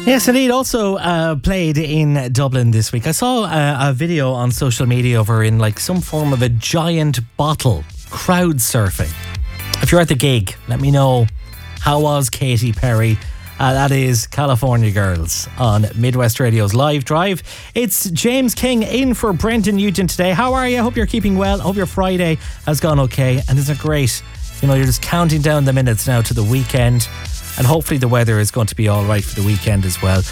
Yes, indeed. Also played in Dublin this week. I saw a video on social media of her in like some form of a giant bottle, crowd surfing. If you're at the gig, let me know, how was Katy Perry? That is California Girls on Midwest Radio's Live Drive. It's James King in for Brendan Nugent today. How are you? Hope you're keeping well. Hope your Friday has gone okay. And isn't it great? You know, you're just counting down the minutes now to the weekend. And hopefully the weather is going to be all right for the weekend as well.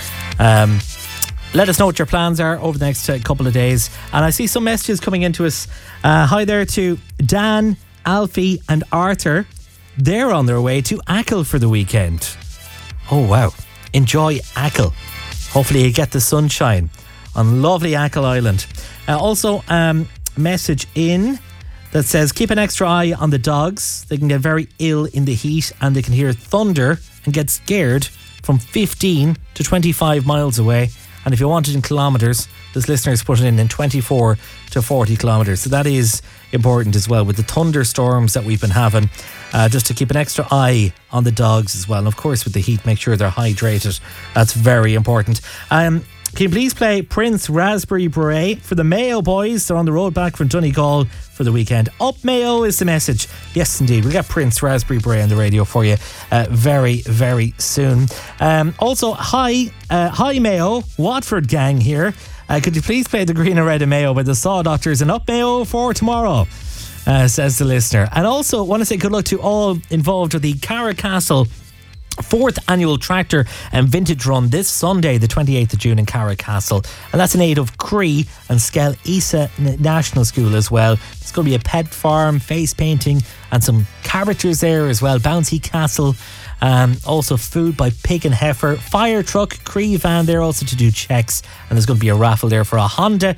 Let us know what your plans are over the next couple of days. And I see some messages coming into us. Hi there to Dan, Alfie and Arthur. They're on their way to Achill for the weekend. Oh, wow. Enjoy Achill. Hopefully you get the sunshine on lovely Achill Island. Also, message in that says, keep an extra eye on the dogs. They can get very ill in the heat and they can hear thunder and get scared from 15 to 25 miles away. And if you want it in kilometres, this listener is putting in 24 to 40 kilometres. So that is important as well with the thunderstorms that we've been having. Just to keep an extra eye on the dogs as well. And of course with the heat, make sure they're hydrated. That's very important. Can you please play Prince Raspberry Beret for the Mayo boys? They're on the road back from Donegal for the weekend. Up Mayo is the message. Yes, indeed. We'll get Prince Raspberry Beret on the radio for you very, very soon. Also, hi Mayo, Watford gang here. Could you please play the Green and Red of Mayo by the Saw Doctors and Up Mayo for tomorrow? Says the listener. And also want to say good luck to all involved with the Carracastle 4th annual tractor and vintage run this Sunday, the 28th of June in Carracastle. And that's in aid of Cree and Skell Isa National School as well. It's going to be a pet farm, face painting and some characters there as well. Bouncy Castle. Also food by Pig and Heifer. Fire truck, Cree van there also to do checks. And there's going to be a raffle there for a Honda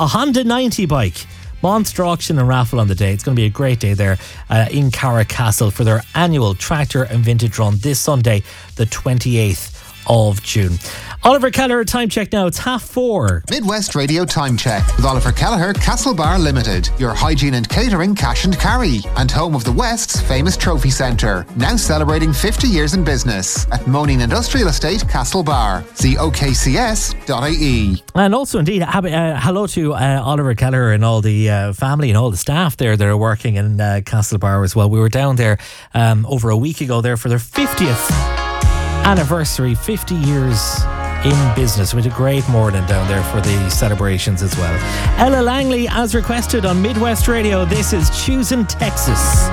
90 bike. Monster auction and raffle on the day. It's going to be a great day there in Carracastle for their annual tractor and vintage run this Sunday, the 28th of June. Oliver Kelleher, time check now. It's 4:30. Midwest Radio time check with Oliver Kelleher, Castlebar Limited, your hygiene and catering cash and carry, and home of the West's famous trophy centre. Now celebrating 50 years in business at Moaning Industrial Estate, Castlebar. See okcs.ie. And also, indeed, hello to Oliver Kelleher and all the family and all the staff there that are working in Castlebar as well. We were down there over a week ago there for their 50th anniversary, 50 years in business. We had a great morning down there for the celebrations as well. Ella Langley, as requested on Midwest Radio. This is Choosing Texas.